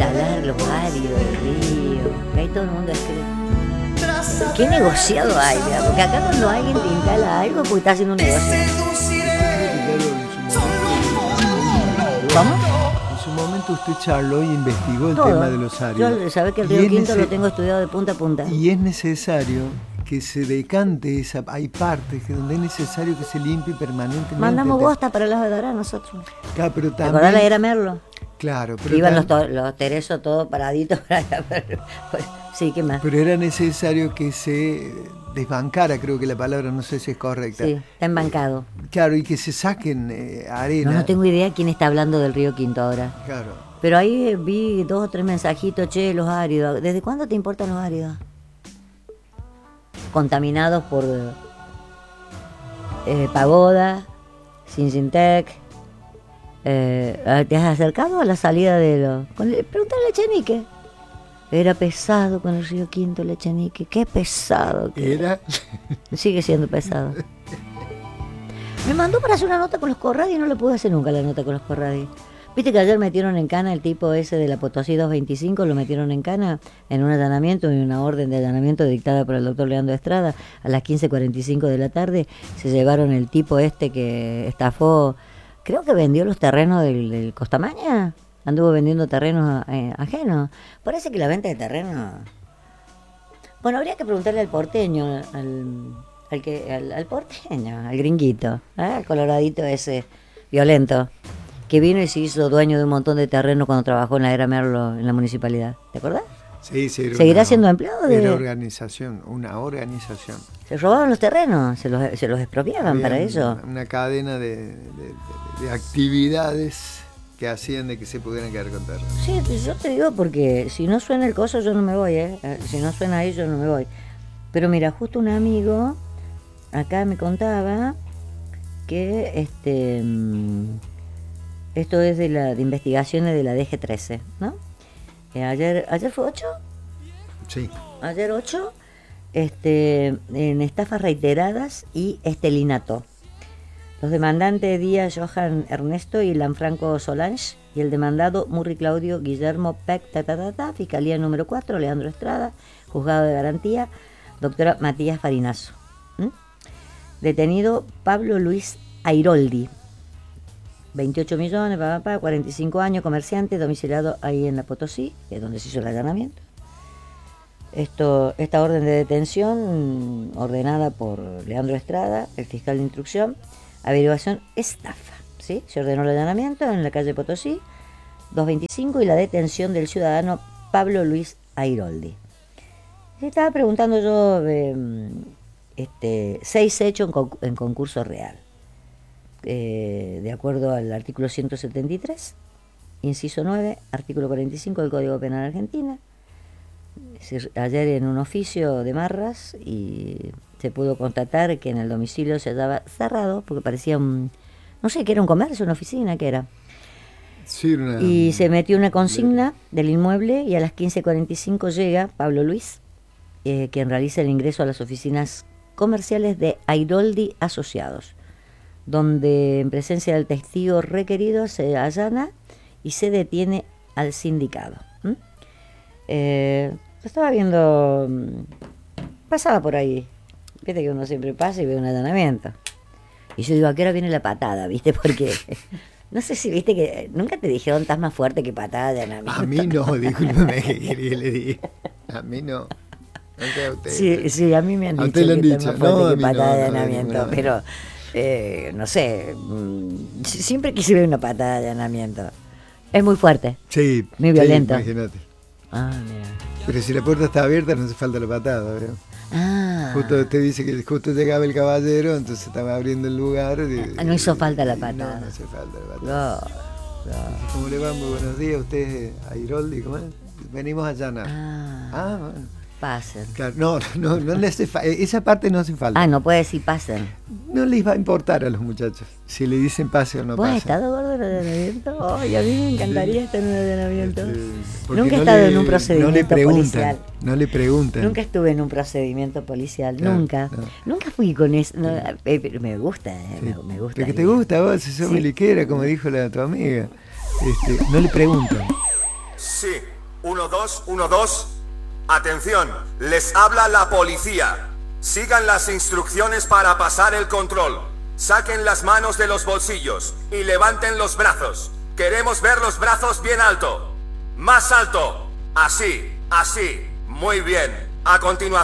instalar los áridos del río. Que ahí todo el mundo escribe. ¿Qué negociado hay? ¿Verdad? Porque acá cuando alguien te instala algo, pues está haciendo un negocio. ¿Cómo? En su momento usted charló y investigó el Todo. tema de los áridos. Yo sabés que el Río Quinto lo tengo estudiado de punta a punta. Y es necesario que se decante hay partes donde es necesario que se limpie permanentemente. Mandamos bosta para los de nosotros. Claro, pero ¿Te también... acordás la era Merlo? Claro, pero... Iban los teresos todos paraditos para allá. Pues, sí, ¿qué más? Pero era necesario que se desbancara, creo que la palabra, no sé si es correcta. Sí, está embancado. Claro, y que se saquen arena. No tengo idea quién está hablando del Río Quinto ahora. Claro. Pero ahí vi 2 o 3 mensajitos, che, los áridos. ¿Desde cuándo te importan los áridos? Contaminados por Pagoda, Sincintec. ¿Te has acercado a la salida de los...? Pregúntale a Echenique. Era pesado con el Río Quinto, el Echenique. Qué pesado que ¿Era? Sigue siendo pesado. Me mandó para hacer una nota con los Corradi y no le pude hacer nunca la nota con los Corradi. Viste que ayer metieron en cana el tipo ese de la Potosí 225, lo metieron en cana en un allanamiento y una orden de allanamiento dictada por el doctor Leandro Estrada a las 15:45 de la tarde. Se llevaron el tipo este que estafó, creo que vendió los terrenos del Costamaña, anduvo vendiendo terrenos ajenos. Parece que la venta de terrenos... Bueno, habría que preguntarle al porteño, al porteño, al gringuito, al coloradito ese violento, que vino y se hizo dueño de un montón de terreno cuando trabajó en la era Merlo en la municipalidad. ¿Te acordás? Sí, sí. ¿Seguirá siendo empleado de...? Era una organización. Se robaban los terrenos, se los expropiaban. Había para eso. Una cadena de actividades que hacían de que se pudieran quedar con terreno. Sí, yo te digo porque si no suena el coso yo no me voy, si no suena ahí yo no me voy. Pero mira, justo un amigo acá me contaba que esto es de investigaciones de la DG13, ¿no? Ayer fue 8. Sí. Ayer 8, en estafas reiteradas y estelinato. Los demandantes Díaz Johan Ernesto y Lanfranco Solange y el demandado Murri Claudio Guillermo Peck, Fiscalía número 4, Leandro Estrada, Juzgado de Garantía, doctora Matías Farinazo. Detenido Pablo Luis Airoldi, 28 millones, 45 años, comerciante, domiciliado ahí en la Potosí, que es donde se hizo el allanamiento. Esta orden de detención, ordenada por Leandro Estrada, el fiscal de instrucción, averiguación estafa, ¿sí? Se ordenó el allanamiento en la calle Potosí, 225, y la detención del ciudadano Pablo Luis Airoldi. Estaba preguntando yo 6 hechos en concurso real. De acuerdo al artículo 173, inciso 9, artículo 45 del Código Penal Argentina. Ayer en un oficio de Marras y se pudo constatar que en el domicilio se hallaba cerrado porque parecía no sé, que era un comercio, una oficina, que era. Sí, y se metió una consigna del inmueble y a las 15:45 llega Pablo Luis, quien realiza el ingreso a las oficinas comerciales de Airoldi Asociados, donde en presencia del testigo requerido se allana y se detiene al sindicado. Estaba viendo, pasaba por ahí, viste que uno siempre pasa y ve un allanamiento, y yo digo, ¿a qué hora viene la patada? ¿Viste? Porque no sé si viste que nunca te dijeron estás más fuerte que patada de allanamiento. A mí no, discúlpeme que quería le dije, a mí no. Sí, a mí me han dicho que estás más fuerte que patada de allanamiento, pero no sé, siempre quise ver una patada de allanamiento. Es muy fuerte. Sí, muy violento. Sí, imagínate. Mira. Pero si la puerta está abierta no hace falta la patada, ¿verdad? Justo usted dice que justo llegaba el caballero, entonces estaba abriendo el lugar. No hizo falta la patada. No hace falta la patada. No. ¿Cómo le va? Muy buenos días. Usted es Airoldi, ¿cómo es? Venimos a allanar. Bueno. Pasen. Claro, no le hace esa parte no hace falta. No puede decir pasen. No les va a importar a los muchachos si le dicen pase o no pase. ¿Vos has estado gordo en el allanamiento? Ay, a mí me encantaría estar en un allanamiento. Nunca he no estado en un procedimiento policial. No le preguntan. Nunca estuve en un procedimiento policial, nunca. Nunca fui con eso. Pero me gusta, me gusta. Porque te gusta vos, sos miliquera, como dijo tu amiga. No le preguntan. Sí. 1, 2, 1, 2. Atención, les habla la policía. Sigan las instrucciones para pasar el control. Saquen las manos de los bolsillos y levanten los brazos. Queremos ver los brazos bien alto. Más alto. Así, así. Muy bien. A continuación.